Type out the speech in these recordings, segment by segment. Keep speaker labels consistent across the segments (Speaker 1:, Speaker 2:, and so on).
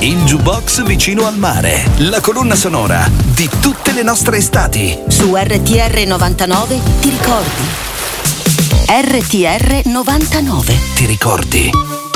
Speaker 1: il jukebox vicino al mare, la colonna sonora di tutte le nostre estati.
Speaker 2: Su RTR 99 ti ricordi? RTR 99
Speaker 1: Ti ricordi?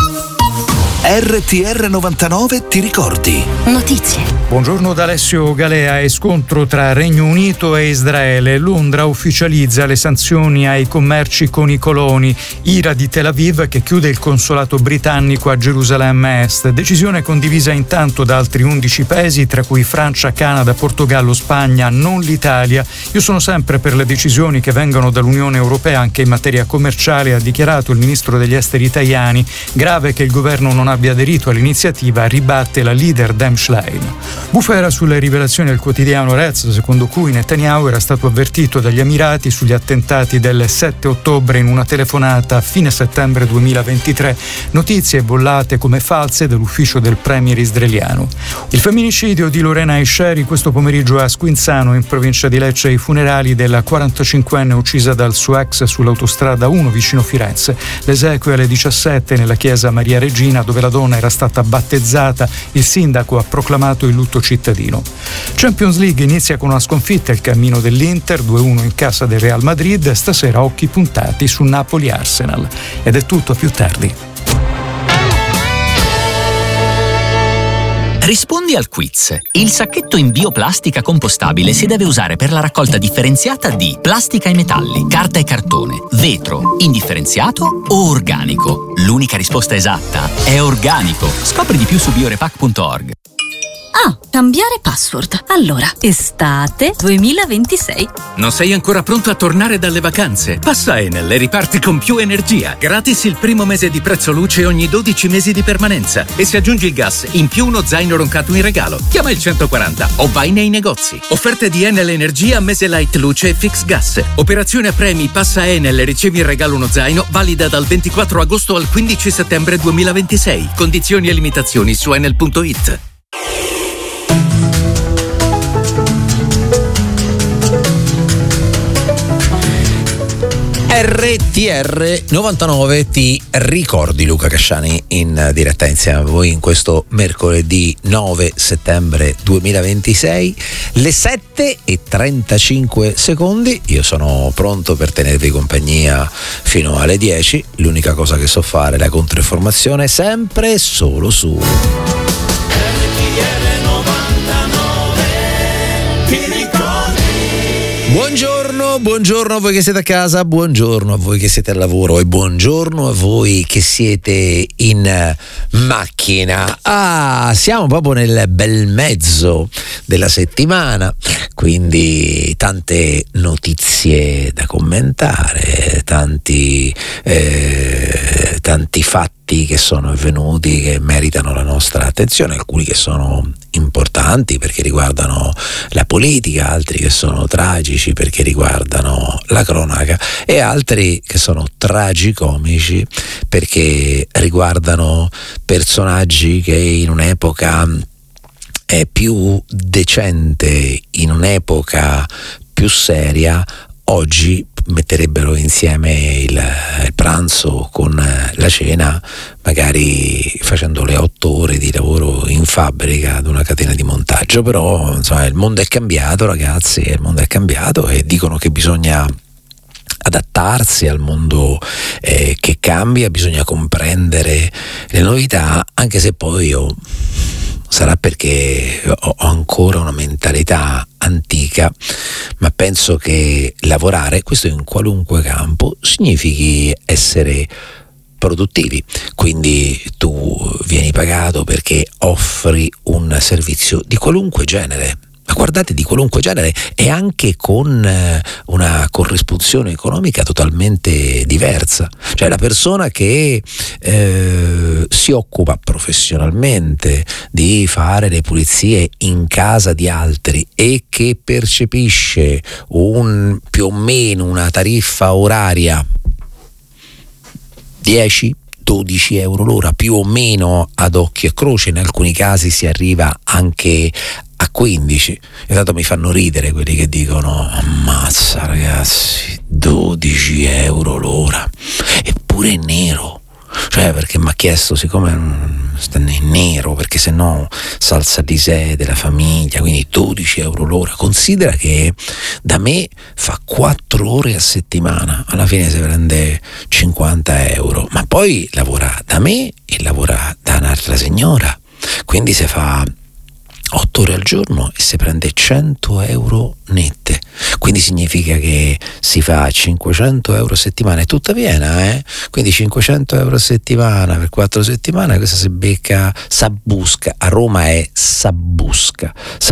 Speaker 1: RTR 99 ti ricordi?
Speaker 2: Notizie.
Speaker 3: Buongiorno da Alessio Galea e scontro tra Regno Unito e Israele. Londra ufficializza le sanzioni ai commerci con i coloni. Ira di Tel Aviv che chiude il consolato britannico a Gerusalemme Est. Decisione condivisa intanto da altri 11 paesi, tra cui Francia, Canada, Portogallo, Spagna, non l'Italia. Io sono sempre per le decisioni che vengono dall'Unione Europea anche in materia commerciale, ha dichiarato il ministro degli esteri italiani. Grave che il governo non abbia aderito all'iniziativa, ribatte la leader Dem Schlein. Bufera sulle rivelazioni del quotidiano Rez, secondo cui Netanyahu era stato avvertito dagli Emirati sugli attentati del 7 ottobre in una telefonata a fine settembre 2023. Notizie bollate come false dall'ufficio del premier israeliano. Il femminicidio di Lorena Esceri questo pomeriggio a Squinzano, in provincia di Lecce, i funerali della 45enne uccisa dal suo ex sull'autostrada 1 vicino Firenze. L'esequie alle 17 nella chiesa Maria Regina, dove la donna era stata battezzata. Il sindaco ha proclamato il lutto cittadino. Champions League inizia con una sconfitta, il cammino dell'Inter 2-1 in casa del Real Madrid. Stasera occhi puntati su Napoli-Arsenal. Ed è tutto, a più tardi.
Speaker 4: Rispondi al quiz. Il sacchetto in bioplastica compostabile si deve usare per la raccolta differenziata di plastica e metalli, carta e cartone, vetro, indifferenziato o organico. L'unica risposta esatta è organico. Scopri di più su biorepack.org.
Speaker 5: Ah, cambiare password. Allora, estate 2026.
Speaker 6: Non sei ancora pronto a tornare dalle vacanze? Passa Enel e riparti con più energia. Gratis il primo mese di prezzo luce ogni 12 mesi di permanenza. E se aggiungi il gas, in più uno zaino roncato in regalo. Chiama il 140 o vai nei negozi. Offerte di Enel Energia, mese light luce e fix gas. Operazione a premi, passa Enel e ricevi in regalo uno zaino, valida dal 24 agosto al 15 settembre 2026. Condizioni e limitazioni su enel.it.
Speaker 7: RTR 99 ti ricordi, Luca Casciani in diretta insieme a voi in questo mercoledì 9 settembre 2026, le 7:35. Io sono pronto per tenervi compagnia fino alle 10. L'unica cosa che so fare è la controinformazione, sempre e solo su RTR 99 ti ricordi. Buongiorno a voi che siete a casa, buongiorno a voi che siete al lavoro e buongiorno a voi che siete in macchina. Siamo proprio nel bel mezzo della settimana, quindi tante notizie da commentare, tanti fatti che sono avvenuti che meritano la nostra attenzione, alcuni che sono importanti perché riguardano la politica, altri che sono tragici perché riguardano la cronaca e altri che sono tragicomici perché riguardano personaggi che in un'epoca più decente, in un'epoca più seria, oggi metterebbero insieme il pranzo con la cena, magari facendo le 8 ore di lavoro in fabbrica ad una catena di montaggio. Però insomma il mondo è cambiato, ragazzi, il mondo è cambiato e dicono che bisogna adattarsi al mondo che cambia, bisogna comprendere le novità, anche se poi io sarà perché ho ancora una mentalità antica, ma penso che lavorare, questo in qualunque campo, significhi essere produttivi. Quindi tu vieni pagato perché offri un servizio di qualunque genere, ma guardate, di qualunque genere, e anche con una corrispondenza economica totalmente diversa. Cioè la persona che si occupa professionalmente di fare le pulizie in casa di altri e che percepisce più o meno una tariffa oraria 10-12 euro l'ora, più o meno ad occhio e croce, in alcuni casi si arriva anche a 15. Intanto mi fanno ridere quelli che dicono: ammazza ragazzi, 12 euro l'ora, eppure in nero. Cioè, perché mi ha chiesto, siccome stanno in nero, perché sennò salsa di sé della famiglia, quindi 12 euro l'ora. Considera che da me fa 4 ore a settimana, alla fine si prende 50 euro, ma poi lavora da me e lavora da un'altra signora, quindi si fa 8 ore al giorno e si prende 100 euro nette, quindi significa che si fa 500 euro a settimana, è tutta piena, quindi 500 euro a settimana per 4 settimane, questa si becca Sabusca, a Roma è Sabusca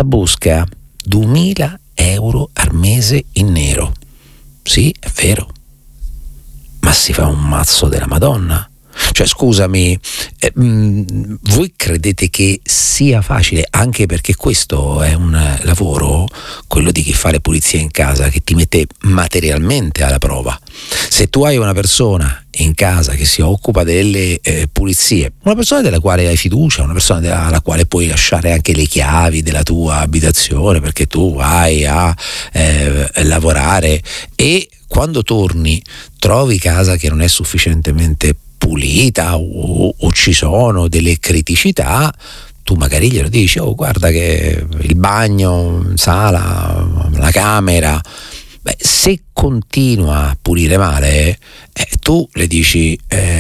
Speaker 7: 2000 euro al mese in nero. Sì, è vero, ma si fa un mazzo della Madonna. Cioè, scusami, voi credete che sia facile? Anche perché questo è un lavoro, quello di chi fa le pulizie in casa, che ti mette materialmente alla prova. Se tu hai una persona in casa che si occupa delle pulizie, una persona della quale hai fiducia, una persona alla quale puoi lasciare anche le chiavi della tua abitazione perché tu vai a lavorare, e quando torni trovi casa che non è sufficientemente pulita o ci sono delle criticità, tu magari glielo dici: oh, guarda che il bagno, sala, la camera. Beh, se continua a pulire male, tu le dici: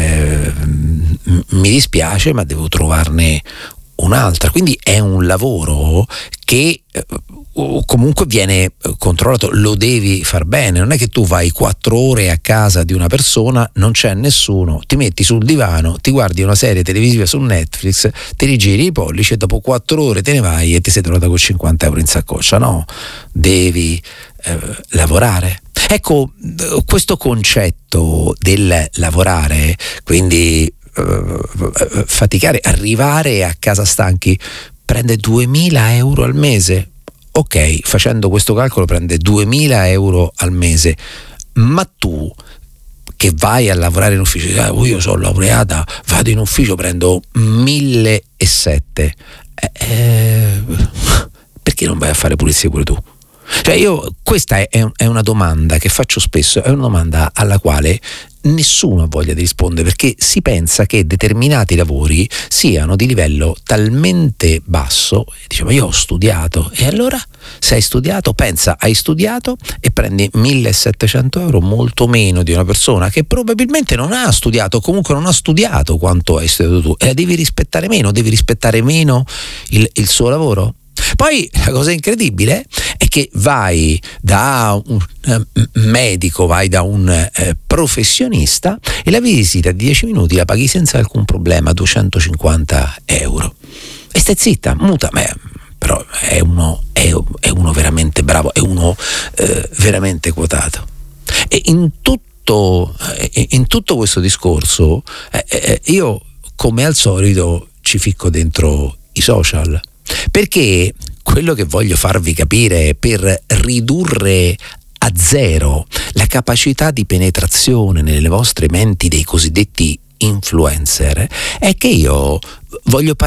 Speaker 7: mi dispiace, ma devo trovarne un'altra. Quindi è un lavoro che comunque viene controllato, lo devi far bene. Non è che tu vai 4 ore a casa di una persona, non c'è nessuno, ti metti sul divano, ti guardi una serie televisiva su Netflix, ti rigiri i pollici e dopo 4 ore te ne vai e ti sei trovata con 50 euro in saccoccia. No, devi lavorare. Ecco, questo concetto del lavorare, quindi faticare, arrivare a casa stanchi, prende 2000 euro al mese. Ok, facendo questo calcolo prende 2000 euro al mese, ma tu che vai a lavorare in ufficio, io sono laureata, vado in ufficio, prendo 1.700, perché non vai a fare pulizia pure tu? Cioè, questa è una domanda che faccio spesso, è una domanda alla quale nessuno ha voglia di rispondere, perché si pensa che determinati lavori siano di livello talmente basso, diciamo: io ho studiato, e allora se hai studiato, pensa, hai studiato e prendi 1.700 euro, molto meno di una persona che probabilmente non ha studiato, comunque non ha studiato quanto hai studiato tu, e la devi rispettare meno il suo lavoro. Poi la cosa incredibile è che vai da un medico, vai da un professionista, e la visita di 10 minuti la paghi senza alcun problema, 250 euro. E stai zitta, muta, però è uno veramente bravo, è uno veramente quotato. E in tutto questo discorso io, come al solito, ci ficco dentro i social, perché quello che voglio farvi capire, per ridurre a zero la capacità di penetrazione nelle vostre menti dei cosiddetti influencer, è che io voglio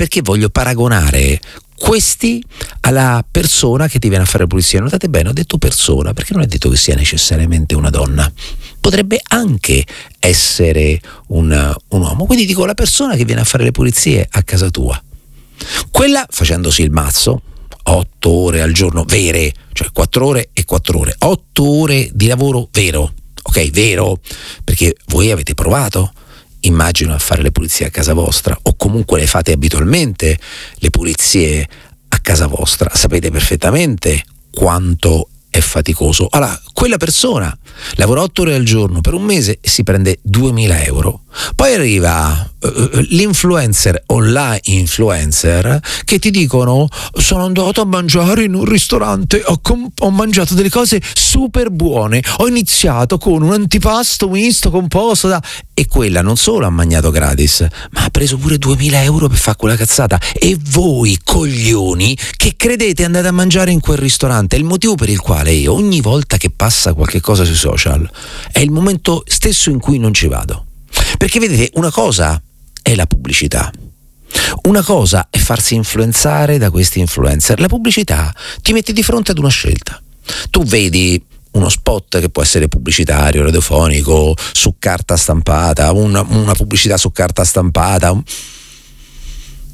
Speaker 7: paragonare questi alla persona che ti viene a fare pulizia. Notate bene, ho detto persona, perché non è detto che sia necessariamente una donna, potrebbe anche essere un uomo. Quindi dico la persona che viene a fare le pulizie a casa tua. Quella facendosi il mazzo 8 ore al giorno vere, cioè 4 ore e 4 ore, 8 ore di lavoro vero, ok, vero, perché voi avete provato, immagino, a fare le pulizie a casa vostra, o comunque le fate abitualmente le pulizie a casa vostra, sapete perfettamente quanto è faticoso. Allora, quella persona lavora 8 ore al giorno per un mese e si prende 2000 euro. Poi arriva l'influencer o la influencer che ti dicono: sono andato a mangiare in un ristorante, ho mangiato delle cose super buone, ho iniziato con un antipasto misto composto e quella non solo ha mangiato gratis, ma ha preso pure 2000 euro per fare quella cazzata. E voi coglioni che credete andate a mangiare in quel ristorante. È il motivo per il quale io, ogni volta che passa qualche cosa sui social, è il momento stesso in cui non ci vado. Perché vedete, una cosa è la pubblicità, una cosa è farsi influenzare da questi influencer. La pubblicità ti mette di fronte ad una scelta. Tu vedi uno spot che può essere pubblicitario, radiofonico, su carta stampata, una pubblicità su carta stampata,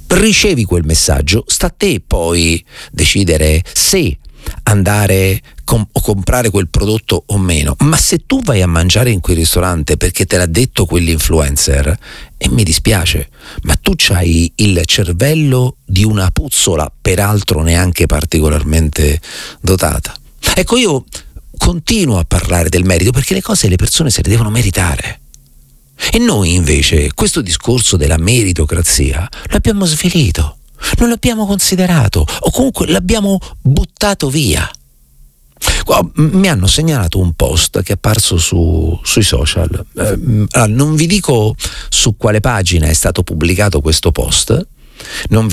Speaker 7: ricevi quel messaggio, sta a te poi decidere se andare o comprare quel prodotto o meno. Ma se tu vai a mangiare in quel ristorante perché te l'ha detto quell'influencer, e mi dispiace, ma tu c'hai il cervello di una puzzola, peraltro neanche particolarmente dotata. Ecco, io continuo a parlare del merito perché le cose le persone se le devono meritare. E noi invece questo discorso della meritocrazia l'abbiamo svilito, non l'abbiamo considerato, o comunque l'abbiamo buttato via. Mi hanno segnalato un post che è apparso sui social. Non vi dico su quale pagina è stato pubblicato questo post, non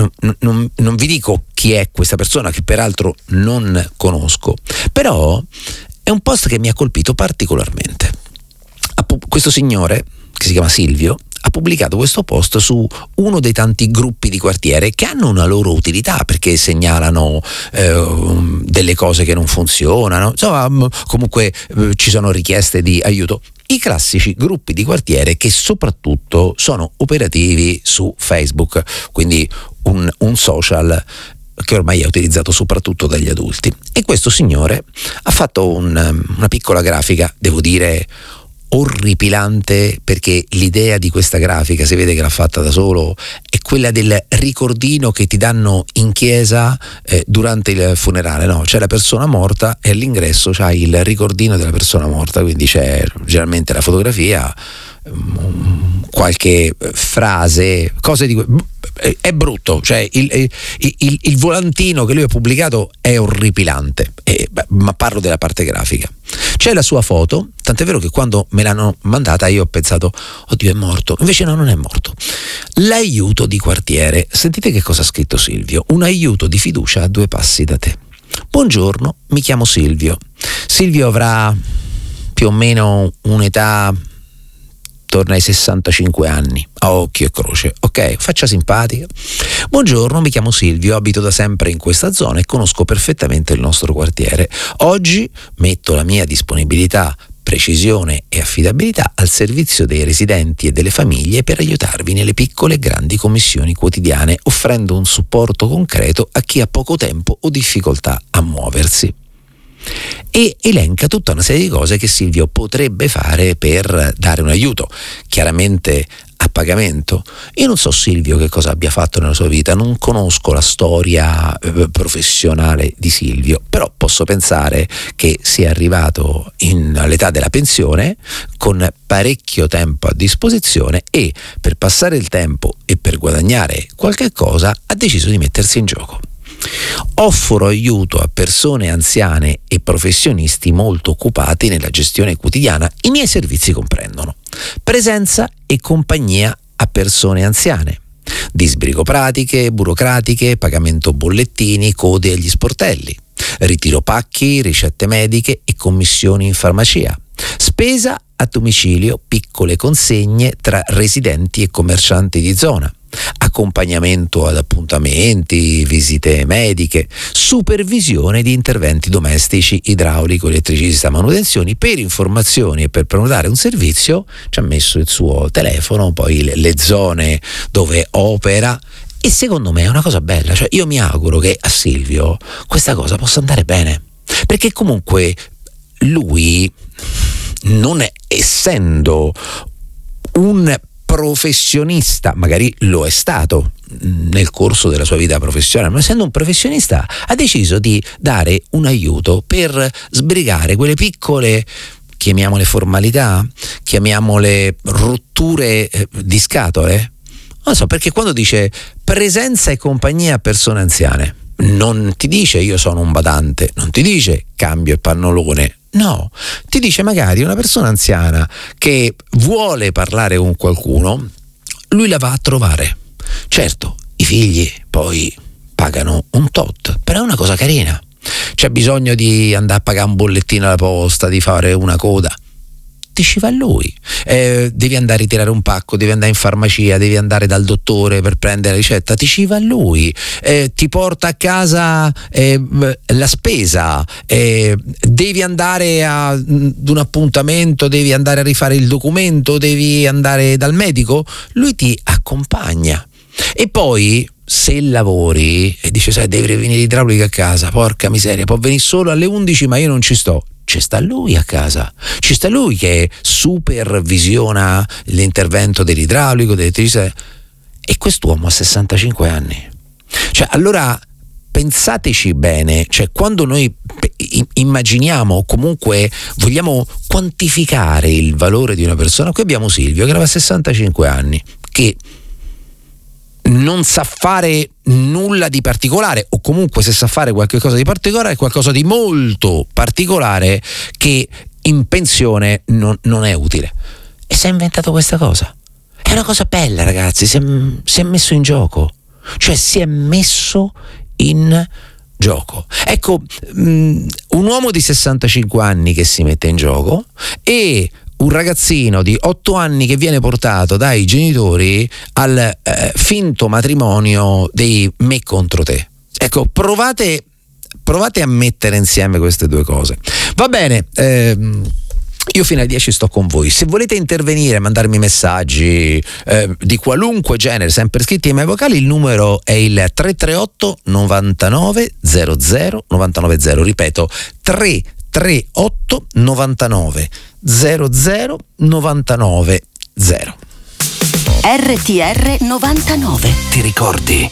Speaker 7: vi dico chi è questa persona, che peraltro non conosco, però è un post che mi ha colpito particolarmente. Questo signore, che si chiama Silvio, ha pubblicato questo post su uno dei tanti gruppi di quartiere che hanno una loro utilità, perché segnalano delle cose che non funzionano, insomma, comunque ci sono richieste di aiuto. I classici gruppi di quartiere che soprattutto sono operativi su Facebook, quindi un social che ormai è utilizzato soprattutto dagli adulti. E questo signore ha fatto una piccola grafica, devo dire orripilante, perché l'idea di questa grafica, si vede che l'ha fatta da solo, è quella del ricordino che ti danno in chiesa durante il funerale, no? C'è la persona morta e all'ingresso c'hai il ricordino della persona morta, quindi c'è generalmente la fotografia, qualche frase, cose di è brutto, cioè il volantino che lui ha pubblicato è orripilante, ma parlo della parte grafica. C'è la sua foto, tant'è vero che quando me l'hanno mandata io ho pensato, oddio, è morto. Invece no, non è morto. L'aiuto di quartiere. Sentite che cosa ha scritto Silvio: un aiuto di fiducia a 2 passi da te. Buongiorno, mi chiamo Silvio. Silvio avrà più o meno un'età attorno ai 65 anni, a occhio e croce, ok? Faccia simpatica. Buongiorno, mi chiamo Silvio, abito da sempre in questa zona e conosco perfettamente il nostro quartiere. Oggi metto la mia disponibilità, precisione e affidabilità al servizio dei residenti e delle famiglie per aiutarvi nelle piccole e grandi commissioni quotidiane, offrendo un supporto concreto a chi ha poco tempo o difficoltà a muoversi. E elenca tutta una serie di cose che Silvio potrebbe fare per dare un aiuto, chiaramente a pagamento. Io non so Silvio che cosa abbia fatto nella sua vita, non conosco la storia professionale di Silvio, però posso pensare che sia arrivato all'età della pensione con parecchio tempo a disposizione e per passare il tempo e per guadagnare qualche cosa ha deciso di mettersi in gioco. Offro aiuto a persone anziane e professionisti molto occupati nella gestione quotidiana. I miei servizi comprendono presenza e compagnia a persone anziane, disbrigo pratiche burocratiche, pagamento bollettini, code agli sportelli, ritiro pacchi, ricette mediche e commissioni in farmacia, spesa a domicilio, piccole consegne tra residenti e commercianti di zona, accompagnamento ad appuntamenti, visite mediche, supervisione di interventi domestici, idraulico, elettricista, manutenzioni. Per informazioni e per prenotare un servizio ci ha messo il suo telefono, poi le zone dove opera, e secondo me è una cosa bella, cioè io mi auguro che a Silvio questa cosa possa andare bene, perché comunque lui, non essendo un professionista, magari lo è stato nel corso della sua vita professionale, ma essendo un professionista ha deciso di dare un aiuto per sbrigare quelle piccole, chiamiamole formalità, chiamiamole rotture di scatole. Non so, perché quando dice presenza e compagnia a persone anziane non ti dice io sono un badante, non ti dice cambio il pannolone, no, ti dice magari una persona anziana che vuole parlare con qualcuno, lui la va a trovare. Certo, i figli poi pagano un tot, però è una cosa carina. C'è bisogno di andare a pagare un bollettino alla posta, di fare una coda, ti ci va lui. Devi andare a ritirare un pacco, devi andare in farmacia, devi andare dal dottore per prendere la ricetta, ti ci va lui. Ti porta a casa la spesa, devi andare ad un appuntamento, devi andare a rifare il documento, devi andare dal medico, lui ti accompagna. E poi se lavori e dice sai devi venire l'idraulico a casa, porca miseria, può venire solo alle 11 ma io non ci sto. Ci sta lui a casa, ci sta lui che supervisiona l'intervento dell'idraulico, dell'elettricità, e quest'uomo ha 65 anni. Cioè, allora pensateci bene, cioè quando noi immaginiamo, comunque vogliamo quantificare il valore di una persona, qui abbiamo Silvio che aveva 65 anni, che non sa fare nulla di particolare, o comunque se sa fare qualche cosa di particolare è qualcosa di molto particolare che in pensione non è utile, e si è inventato questa cosa. È una cosa bella, ragazzi, si è messo in gioco, cioè si è messo in gioco. Ecco, un uomo di 65 anni che si mette in gioco e un ragazzino di 8 anni che viene portato dai genitori al finto matrimonio dei me contro te. Ecco, provate a mettere insieme queste due cose. Va bene, io fino alle 10 sto con voi. Se volete intervenire, mandarmi messaggi di qualunque genere, sempre scritti ai miei vocali, il numero è il 338 99 00 990. Ripeto, 338 99 00 990.
Speaker 2: RTR 99.
Speaker 1: Ti ricordi?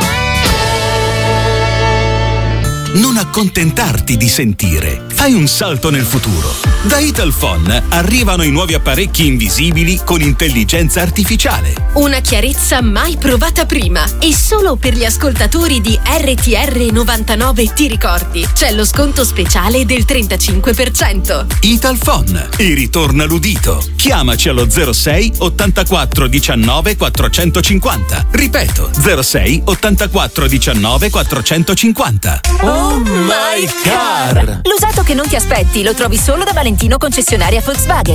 Speaker 1: Non accontentarti di sentire. Fai un salto nel futuro. Da Italphone arrivano i nuovi apparecchi invisibili con intelligenza artificiale.
Speaker 8: Una chiarezza mai provata prima. E solo per gli ascoltatori di RTR 99 ti ricordi. C'è lo sconto speciale del 35%.
Speaker 1: Italphone. E ritorna l'udito. Chiamaci allo 06 84 19 450. Ripeto, 06 84 19 450.
Speaker 9: Oh my car! L'usato che non ti aspetti lo trovi solo da Valentino concessionaria Volkswagen.